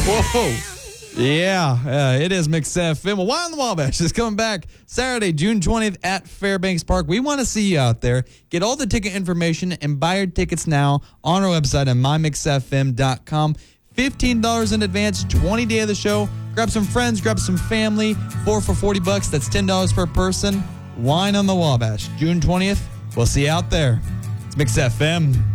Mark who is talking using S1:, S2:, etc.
S1: Whoa. Yeah, it is Mix FM. Well, Why on the Wabash is coming back Saturday, June 20th at Fairbanks Park. We want to see you out there. Get all the ticket information and buy your tickets now on our website at mymixfm.com. $15 in advance, 20 day of the show. Grab some friends, grab some family. 4 for $40. That's $10 per person. Wine on the Wabash, June 20th. We'll see you out there. It's Mix FM.